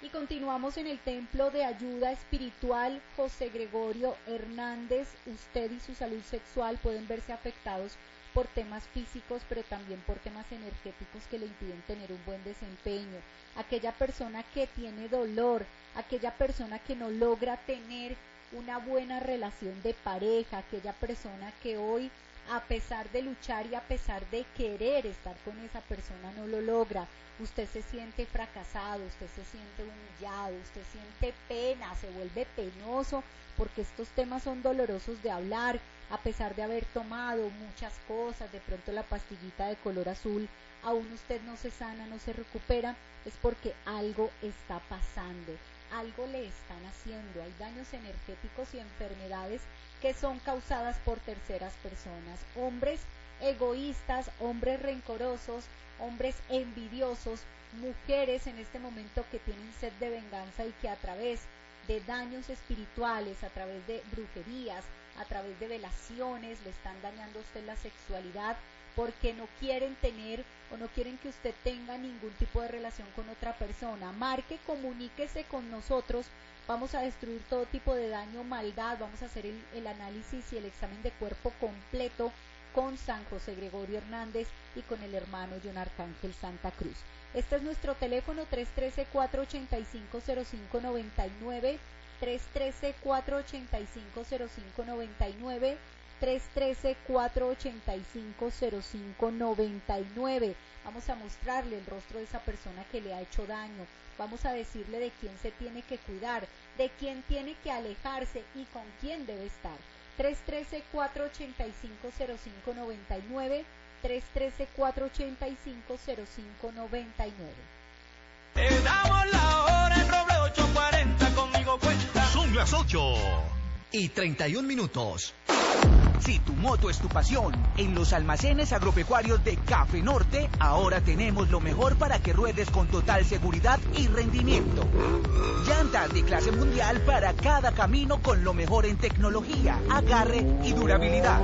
Y continuamos en el Templo de Ayuda Espiritual José Gregorio Hernández. Usted y su salud sexual pueden verse afectados por temas físicos, pero también por temas energéticos que le impiden tener un buen desempeño. Aquella persona que tiene dolor, aquella persona que no logra tener una buena relación de pareja, aquella persona que hoy, a pesar de luchar y a pesar de querer estar con esa persona, no lo logra. Usted se siente fracasado, usted se siente humillado, usted siente pena, se vuelve penoso, porque estos temas son dolorosos de hablar, a pesar de haber tomado muchas cosas, de pronto la pastillita de color azul, aún usted no se sana, no se recupera, es porque algo está pasando, algo le están haciendo, hay daños energéticos y enfermedades que son causadas por terceras personas, hombres egoístas, hombres rencorosos, hombres envidiosos, mujeres en este momento que tienen sed de venganza y que a través de daños espirituales, a través de brujerías, a través de velaciones, le están dañando a usted la sexualidad porque no quieren tener o no quieren que usted tenga ningún tipo de relación con otra persona. Marque, comuníquese con nosotros, vamos a destruir todo tipo de daño, maldad, vamos a hacer el análisis y el examen de cuerpo completo con San José Gregorio Hernández y con el hermano John Arcángel Santa Cruz. Este es nuestro teléfono 313-485-0599, 313-485-0599, 313-485-0599. Vamos a mostrarle el rostro de esa persona que le ha hecho daño. Vamos a decirle de quién se tiene que cuidar, de quién tiene que alejarse y con quién debe estar. 313-485-0599, 313-485-0599. Te damos la hora en Roble 840, conmigo cuenta. Son las 8:31. Si tu moto es tu pasión, en los almacenes agropecuarios de Café Norte, ahora tenemos lo mejor para que ruedes con total seguridad y rendimiento. Llantas de clase mundial para cada camino con lo mejor en tecnología, agarre y durabilidad.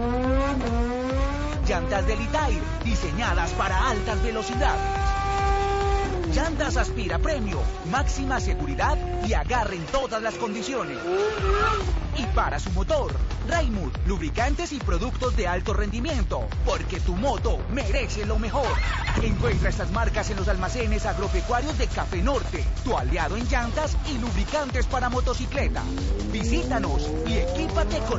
Llantas de Litair, diseñadas para altas velocidades. Llantas Aspira Premio, máxima seguridad y agarre en todas las condiciones. Y para su motor, Raimund, lubricantes y productos de alto rendimiento, porque tu moto merece lo mejor. Encuentra estas marcas en los almacenes agropecuarios de Café Norte, tu aliado en llantas y lubricantes para motocicleta. Visítanos y equípate con